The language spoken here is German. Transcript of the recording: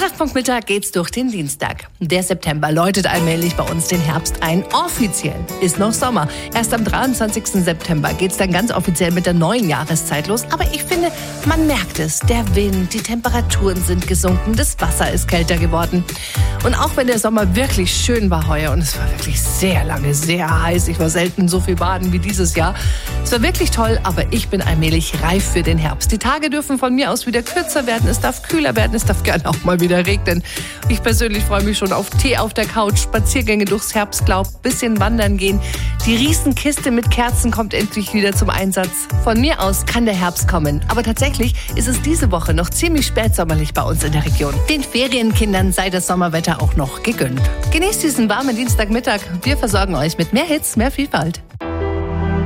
Treffpunkt Mittag geht's durch den Dienstag. Der September läutet allmählich bei uns den Herbst ein. Offiziell ist noch Sommer. Erst am 23. September geht's dann ganz offiziell mit der neuen Jahreszeit los. Aber ich finde, man merkt es. Der Wind, die Temperaturen sind gesunken, das Wasser ist kälter geworden. Und auch wenn der Sommer wirklich schön war heuer und es war wirklich sehr lange, sehr heiß. Ich war selten so viel baden wie dieses Jahr. Es war wirklich toll, aber ich bin allmählich reif für den Herbst. Die Tage dürfen von mir aus wieder kürzer werden. Es darf kühler werden. Es darf gerne auch mal wieder regnen. Ich persönlich freue mich schon auf Tee auf der Couch, Spaziergänge durchs Herbstlaub, bisschen wandern gehen. Die Riesenkiste mit Kerzen kommt endlich wieder zum Einsatz. Von mir aus kann der Herbst kommen. Aber tatsächlich ist es diese Woche noch ziemlich spätsommerlich bei uns in der Region. Den Ferienkindern sei das Sommerwetter auch noch gegönnt. Genießt diesen warmen Dienstagmittag. Wir versorgen euch mit mehr Hits, mehr Vielfalt.